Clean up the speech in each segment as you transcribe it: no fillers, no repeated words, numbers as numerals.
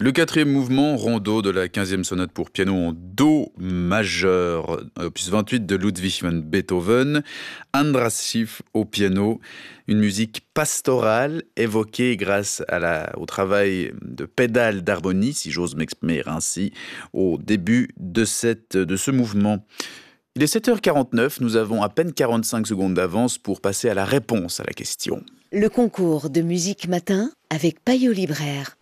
Le quatrième mouvement, rondo de la 15e sonate pour piano en Do majeur, opus 28 de Ludwig van Beethoven, Andras Schiff au piano, une musique pastorale évoquée grâce au travail de pédales d'harmonie, si j'ose m'exprimer ainsi, au début de ce mouvement. Il est 7h49, nous avons à peine 45 secondes d'avance pour passer à la réponse à la question. Le concours de musique matin avec Payot Libraire.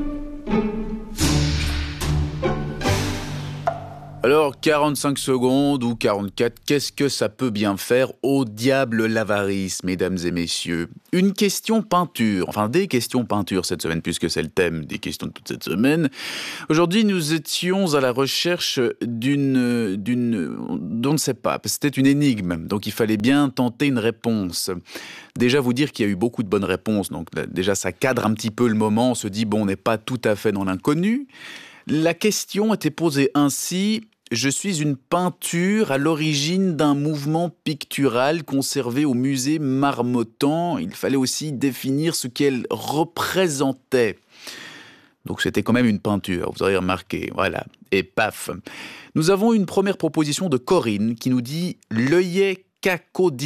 Alors, 45 secondes ou 44, qu'est-ce que ça peut bien faire? Au diable l'avarice, mesdames et messieurs. Une question peinture, enfin des questions peinture cette semaine, puisque c'est le thème des questions de toute cette semaine. Aujourd'hui, nous étions à la recherche on ne sait pas, c'était une énigme, donc il fallait bien tenter une réponse. Déjà vous dire qu'il y a eu beaucoup de bonnes réponses, donc déjà ça cadre un petit peu le moment, on se dit bon, on n'est pas tout à fait dans l'inconnu. La question était posée ainsi: je suis une peinture à l'origine d'un mouvement pictural conservé au musée Marmottan. Il fallait aussi définir ce qu'elle représentait. Donc c'était quand même une peinture, vous aurez remarqué, voilà. Et paf. Nous avons une première proposition de Corinne qui nous dit « l'œillet cacodilate ».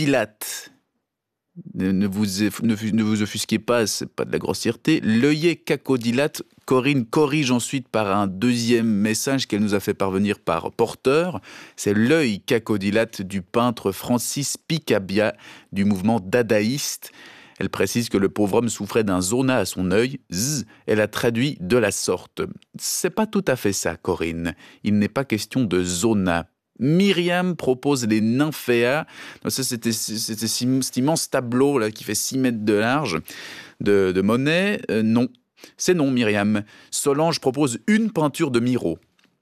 Ne vous offusquez pas, c'est pas de la grossièreté. L'œillet cacodilate. Corinne corrige ensuite par un deuxième message qu'elle nous a fait parvenir par porteur. C'est l'œil cacodilate du peintre Francis Picabia du mouvement dadaïste. Elle précise que le pauvre homme souffrait d'un zona à son œil. Elle a traduit de la sorte. C'est pas tout à fait ça, Corinne. Il n'est pas question de zona. Myriam propose les nymphéas. Ça, c'était cet immense tableau là, qui fait 6 mètres de large de Monet. Non, c'est non, Myriam. Solange propose une peinture de Miro.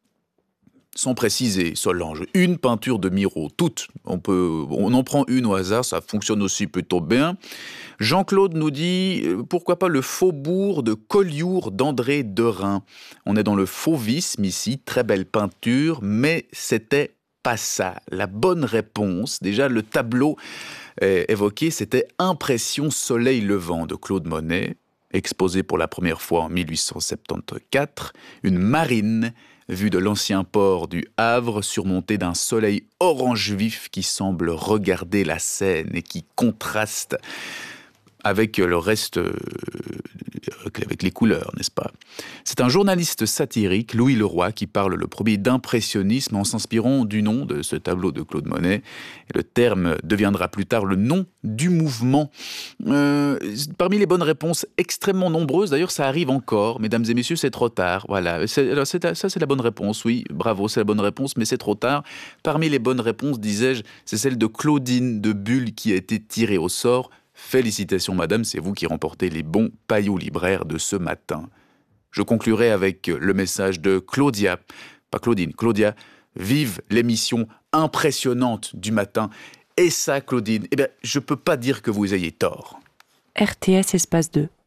Sans préciser, Solange, une peinture de Miro, toute. On en prend une au hasard, ça fonctionne aussi plutôt bien. Jean-Claude nous dit, pourquoi pas le faubourg de Collioure d'André Derain. On est dans le fauvisme ici, très belle peinture, mais c'était pas ça. La bonne réponse, déjà le tableau évoqué, c'était Impression soleil levant de Claude Monet, exposé pour la première fois en 1874, une marine vue de l'ancien port du Havre, surmontée d'un soleil orange vif qui semble regarder la Seine et qui contraste avec le reste, avec les couleurs, n'est-ce pas? C'est un journaliste satirique, Louis Leroy, qui parle le premier d'impressionnisme en s'inspirant du nom de ce tableau de Claude Monet. Et le terme deviendra plus tard le nom du mouvement. Parmi les bonnes réponses extrêmement nombreuses, d'ailleurs ça arrive encore, mesdames et messieurs, c'est trop tard. Voilà, ça c'est la bonne réponse, oui, bravo, c'est la bonne réponse, mais c'est trop tard. Parmi les bonnes réponses, disais-je, c'est celle de Claudine de Bulle qui a été tirée au sort. Félicitations madame, c'est vous qui remportez les bons paillots libraires de ce matin. Je conclurai avec le message de Claudia, pas Claudine, Claudia, vive l'émission impressionnante du matin. Et ça, Claudine, je peux pas dire que vous ayez tort. RTS espace 2.